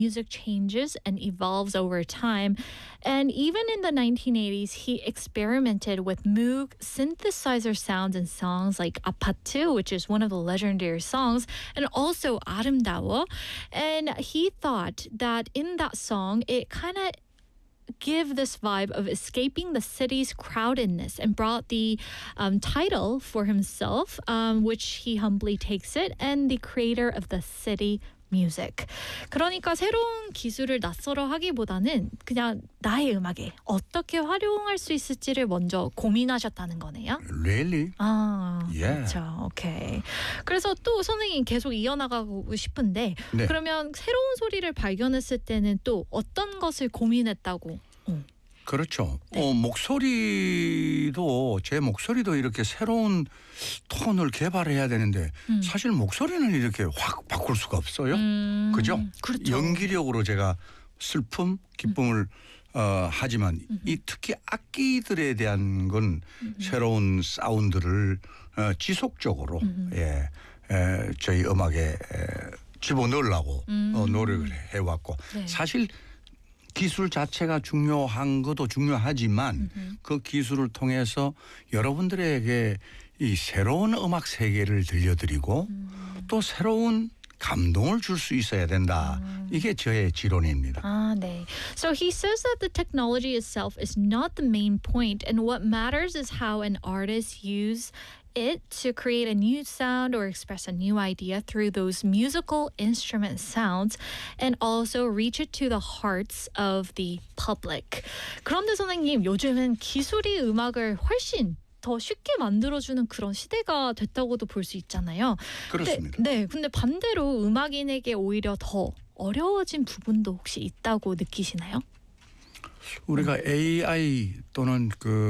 music changes and evolves over time. And even in the 1980s, he experimented with Moog synthesizer sounds in songs like 아파트, which is one of the legendary songs, and also 아름다워. And he thought that in that song, it kind of give this vibe of escaping the city's crowdedness and brought the title for himself, which he humbly takes it, and the creator of the city music. 그러니까 새로운 기술을 낯설어 하기보다는 그냥 나의 음악에 어떻게 활용할 수 있을지를 먼저 고민하셨다는 거네요. Really? Yeah. 그렇죠. 오케이. 그래서 또 선생님 계속 이어나가고 싶은데 네. 그러면 새로운 소리를 발견했을 때는 또 어떤 것을 고민했다고? 그렇죠. 목소리도 제 목소리도 이렇게 새로운 톤을 개발해야 되는데 사실 목소리는 이렇게 확 바꿀 수가 없어요. 그죠? 그렇죠. 연기력으로 제가 슬픔, 기쁨을 하지만 이 특히 악기들에 대한 건 새로운 사운드를 지속적으로 저희 음악에 집어넣으려고 노력을 해왔고 네. 사실 기술 자체가 중요한 것도 중요하지만 그 기술을 통해서 여러분들에게 이 새로운 음악 세계를 들려드리고 또 새로운 감동을 줄 수 있어야 된다. 이게 저의 지론입니다. 네. So he says that the technology itself is not the main point, and what matters is how an artist use it to create a new sound or express a new idea through those musical instrument sounds and also reach it to the hearts of the public. 그런데 선생님, 요즘은 기술이 음악을 훨씬 더 쉽게 만들어주는 그런 시대가 됐다고도 볼 수 있잖아요. 그렇습니다. 근데 반대로 음악인에게 오히려 더 어려워진 부분도 혹시 있다고 느끼시나요? 우리가 AI 또는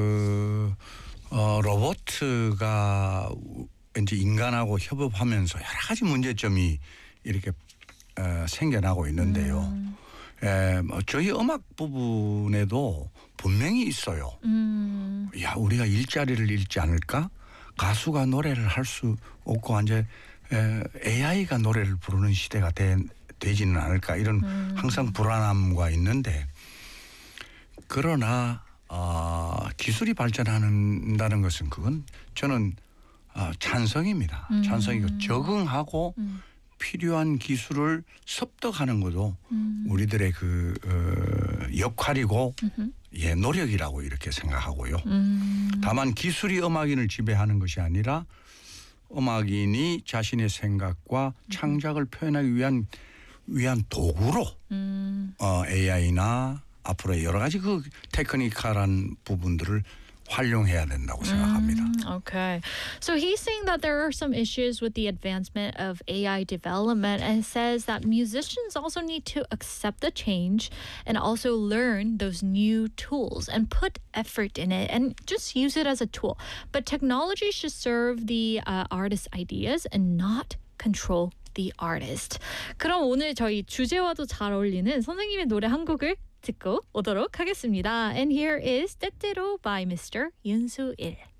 로봇가 이제 인간하고 협업하면서 여러 가지 문제점이 이렇게 생겨나고 있는데요. 저희 음악 부분에도 분명히 있어요. 야, 우리가 일자리를 잃지 않을까? 가수가 노래를 할 수 없고 이제 AI가 노래를 부르는 시대가 되지는 않을까? 이런 항상 불안함과 있는데 그러나 기술이 발전한다는 것은 그건 저는 찬성입니다. 찬성이고 적응하고 필요한 기술을 습득하는 것도 우리들의 역할이고 노력이라고 이렇게 생각하고요. 다만 기술이 음악인을 지배하는 것이 아니라 음악인이 자신의 생각과 창작을 표현하기 위한 도구로 AI나 앞으로 여러 가지 테크니컬한 부분들을 활용해야 된다고 생각합니다. Okay. So he's saying that there are some issues with the advancement of AI development and says that musicians also need to accept the change and also learn those new tools and put effort in it and just use it as a tool. But technology should serve the artist's ideas and not control the artist. 그럼 오늘 저희 주제와도 잘 어울리는 선생님의 노래 한 곡을 듣고 오도록 하겠습니다. And here is 때때로 by Mr. 윤수일.